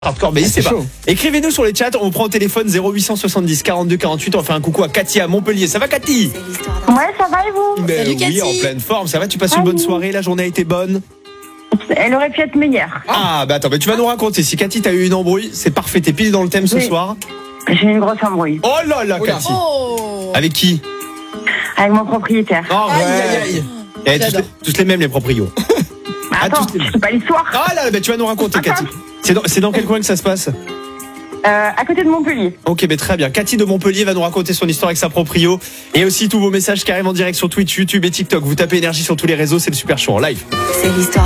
Hardcore, mais c'est pas. Écrivez-nous sur les chats, on prend au téléphone 0870 42 48. On va faire un coucou à Cathy à Montpellier. Ça va, Cathy? Ouais, ça va et vous? Ben Salut, oui, Cathy. en pleine forme. Ça va, tu passes une bonne soirée, la journée a été bonne? Elle aurait pu être meilleure. Ah, bah attends, mais tu vas nous raconter. Si Cathy t'as eu une embrouille, c'est parfait, t'es pile dans le thème ce Oui. soir. J'ai eu une grosse embrouille Oh là là, Oula. Cathy. Oh. Avec qui? avec mon propriétaire. Oh, Aïe, ouais. aïe, aïe. Eh, J'adore. tous les mêmes, les proprios. Attends, tous les- c'est pas l'histoire. Ah là là, bah tu vas nous raconter, Cathy. C'est dans quel coin que ça se passe? À côté de Montpellier. Ok, mais très bien. Cathy de Montpellier va nous raconter son histoire avec sa proprio. Et aussi tous vos messages qui arrivent en direct sur Twitch, YouTube et TikTok. Vous tapez énergie sur tous les réseaux, c'est le super show en live. C'est l'histoire.